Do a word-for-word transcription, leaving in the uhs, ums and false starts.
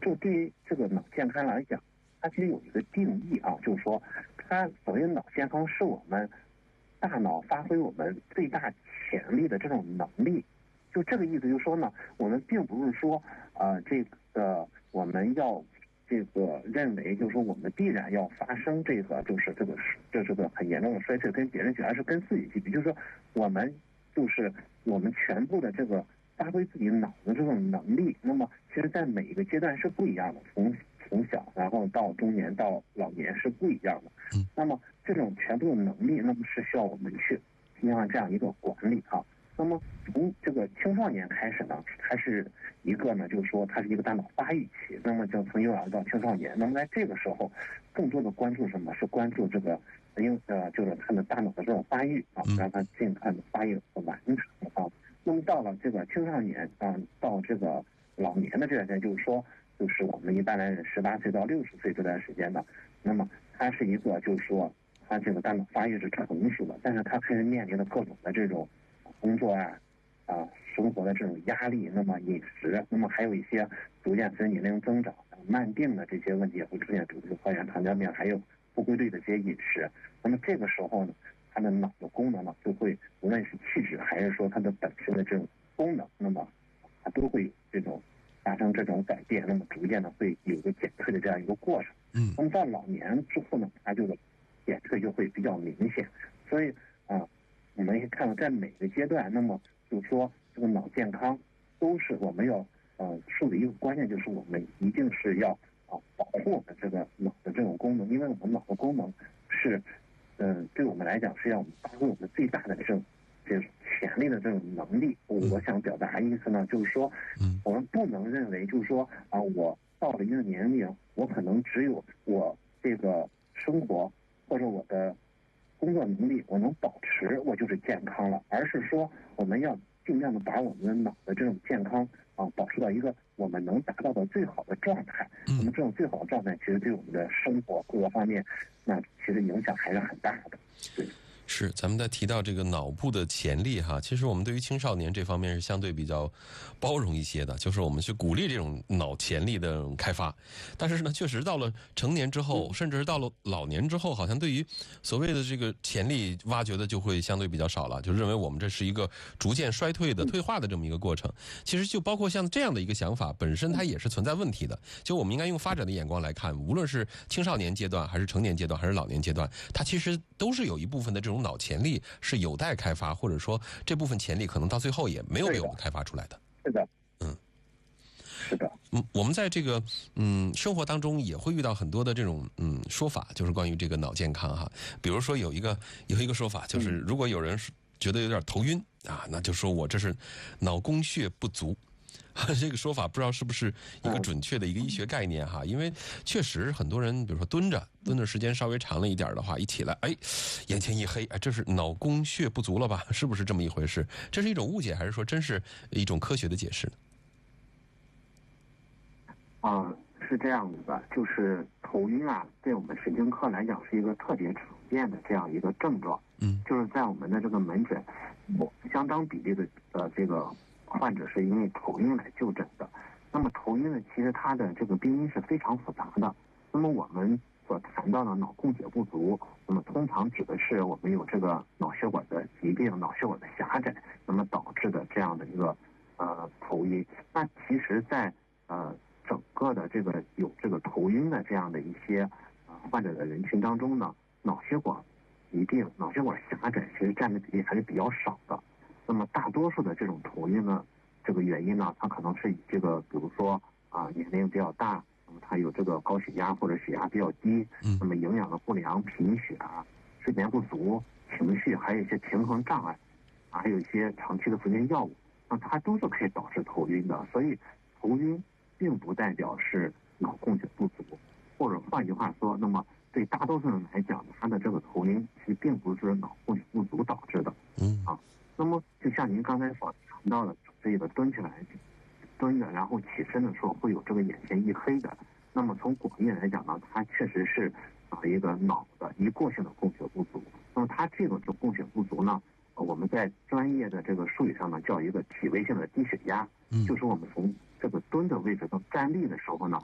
就对于这个脑健康来讲，它其实有一个定义啊，就是说，它所谓脑健康是我们大脑发挥我们最大潜力的这种能力。就这个意思，就是说呢，我们并不是说，呃，这个我们要这个认为，就是说我们必然要发生这个，就是这个这是个很严重的衰退，跟别人比，而是跟自己去比，就是说我们就是我们全部的这个发挥自己脑的这种能力，那么其实在每一个阶段是不一样的，从从小然后到中年到老年是不一样的。那么这种全部的能力，那么是需要我们去进行这样一个管理啊。那么从这个青少年开始呢，它是一个呢，就是说它是一个大脑发育期，那么就从幼儿到青少年，那么在这个时候，更多的关注什么？是关注这个因呃，就是他的大脑的这种发育啊，让它尽快的发育和完成啊。那么到了这个青少年啊，到这个老年的这段时间，就是说，就是我们一般来人十八岁到六十岁这段时间呢，那么它是一个就是说，它这个大脑发育是成熟的，但是它开始面临的各种的这种工作啊啊生活的这种压力，那么饮食，那么还有一些逐渐随年龄增长慢病的这些问题也会出现，比如说高原糖尿病，还有不规律的这些饮食。那么这个时候呢，它的脑的功能呢，就会无论是气质还是说它的本身的这种功能，那么它都会有这种发生这种改变，那么逐渐的会有一个减退的这样一个过程。 嗯， 那么到老年之后呢，它这个减退就会比较明显。所以啊、呃，我们可以看到在每个阶段，那么就是说这个脑健康都是我们要呃树的一个观念，就是我们一定是要啊保护我们这个脑的这种功能，因为我们脑的功能是嗯、呃、对我们来讲是要我们发挥我们最大的这种这种潜力的这种能力。我我想表达意思呢，就是说，我们不能认为就是说啊，我到了一个年龄，我可能只有我这个生活或者我的工作能力我能保持，我就是健康了，而是说我们要尽量的把我们的脑的这种健康啊保持到一个我们能达到的最好的状态。那么这种最好的状态，其实对我们的生活各个方面，那其实影响还是很大的。对。 是，咱们在提到这个脑部的潜力哈，其实我们对于青少年这方面是相对比较包容一些的，就是我们去鼓励这种脑潜力的开发。但是呢，确实到了成年之后，甚至是到了老年之后，好像对于所谓的这个潜力挖掘的就会相对比较少了，就认为我们这是一个逐渐衰退的、退化的这么一个过程。其实就包括像这样的一个想法本身，它也是存在问题的。就我们应该用发展的眼光来看，无论是青少年阶段，还是成年阶段，还是老年阶段，它其实都是有一部分的这种脑潜力是有待开发，或者说这部分潜力可能到最后也没有被我们开发出来的。 是的， 嗯， 是的。 嗯，我们在这个嗯生活当中也会遇到很多的这种嗯说法，就是关于这个脑健康哈。比如说有一个有一个说法，就是如果有人觉得有点头晕啊，那就说我这是脑供血不足。这个说法不知道是不是一个准确的一个医学概念哈，因为确实很多人比如说蹲着蹲的时间稍微长了一点的话，一起来哎眼前一黑，哎这是脑供血不足了吧？是不是这么一回事？这是一种误解，还是说真是一种科学的解释呢？ 啊、呃，是这样子的，就是头晕啊，对我们神经科来讲是一个特别常见的这样一个症状。 嗯， 就是在我们的这个门诊，相当比例的呃这个患者是因为头晕来就诊的。那么头晕呢，其实它的这个病因是非常复杂的。那么我们所谈到的脑供血不足，那么通常指的是我们有这个脑血管的疾病、脑血管的狭窄，那么导致的这样的一个呃头晕。那其实在呃整个的这个有这个头晕的这样的一些呃患者的人群当中呢，脑血管疾病、脑血管狭窄其实占的比例还是比较少的。那么大多数的这种头晕呢，这个原因呢，它可能是以这个，比如说啊年龄比较大，那么它有这个高血压或者血压比较低，那么营养的不良、贫血啊、睡眠不足、情绪，还有一些平衡障碍，还有一些长期的服用药物，那它都是可以导致头晕的。所以头晕并不代表是脑供血不足，或者换句话说，那么对大多数人来讲，他的这个头晕其实并不是脑供血不足导致的。 嗯啊，那么就像您刚才所谈到的，这个蹲起来、蹲着，然后起身的时候会有这个眼前一黑的。那么从广义来讲呢，它确实是啊一个脑的一过性的供血不足。那么它这个的供血不足呢，我们在专业的这个术语上呢叫一个体位性的低血压，就是我们从这个蹲的位置到站立的时候呢，